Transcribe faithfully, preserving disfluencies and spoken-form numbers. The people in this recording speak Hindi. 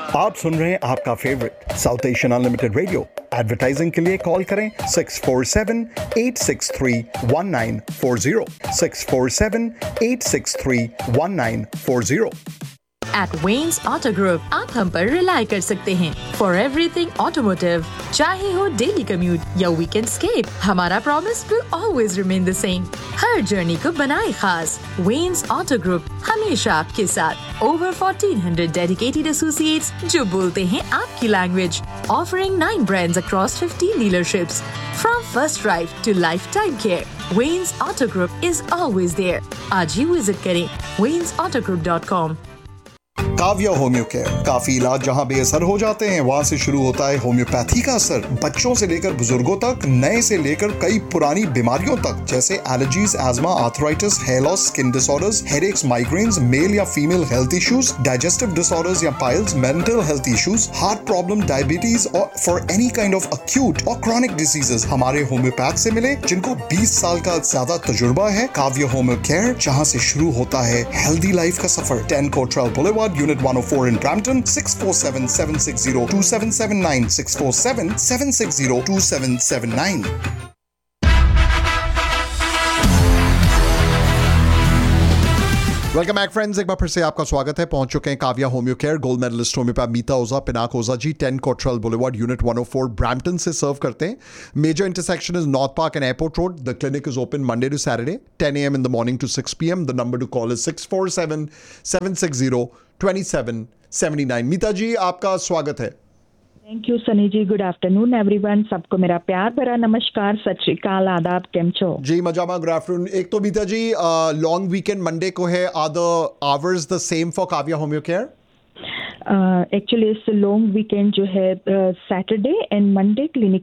आप सुन रहे हैं आपका favourite south Asian unlimited radio. Advertising के लिए कॉल करें six four seven eight six three one nine four zero six four seven eight six three one nine four zero. At Wayne's Auto Group, आप हम पर रिलाई कर सकते हैं for everything automotive, चाहे हो daily commute या weekend escape, हमारा promise will always remain the same. Her journey को बनाए खास Wayne's Auto Group, हमेशा आपके साथ. Over fourteen hundred dedicated associates जो बोलते हैं आपकी language, offering nine brands across fifteen dealerships. From first drive to lifetime care, Wayne's Auto Group is always there. आज ही विजिट करें waynes auto group dot com. Kavya homeo care, काफी इलाज जहां बेअसर हो जाते हैं वहां से शुरू होता है होम्योपैथी का असर। बच्चों से लेकर बुजुर्गों तक, नए से लेकर कई पुरानी बीमारियों तक, जैसे allergies, ESMA, arthritis, hair loss, skin disorders, headaches, migraines, mail या female health issues, digestive disorders या piles, mental health issues, heart problem, diabetes और for any kind of acute और क्रॉनिक डिसीजेस हमारे होम्योपैथ से मिले, जिनको बीस साल का ज्यादा तजुर्बा है। काव्या होम्यो केयर, जहां से शुरू होता है हेल्दी लाइफ का सफर। Ten Cottrell boulevard, Unit one oh four in Brampton, six four seven, seven six zero, two seven seven nine, six four seven, seven six zero, two seven seven nine. Welcome back friends, एक बार फिर से आपका स्वागत है। पहुंच चुके हैं Kavya homeo care. Gold medallist homeopath मीता ओझा, Pinaka Ojha ji, ten Cottrell boulevard, unit one oh four, Brampton से सर्व करते हैं। Major intersection is north park and airport road. The clinic is open Monday to Saturday, ten a.m. in the morning to six p.m. The number to call is six four seven, seven six zero, two seven seven nine. मीता जी, आपका स्वागत है। Thank you Sunny ji. Good afternoon everyone. सबको मेरा प्यार भरा नमस्कार, सत श्री अकाल, आदाब, केम छो जी? मजामा, गुड आफ्टरनून। एक तो मीता जी, लॉन्ग वीकेंड मंडे को है, are the hours the same for Kavya homeo care? Actually इस लॉन्ग वीकेंड जो है सैटरडे एंड मंडे क्लिनिक